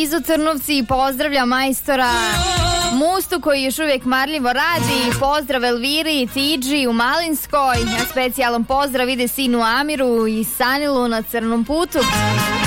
Izu Crnovci pozdravlja majstora Mustu koji još uvijek marljivo radi. Pozdrav Elviri i Tidži u Malinskoj. A specijalan pozdrav ide sinu Amiru i Sanilu na Crnom putu.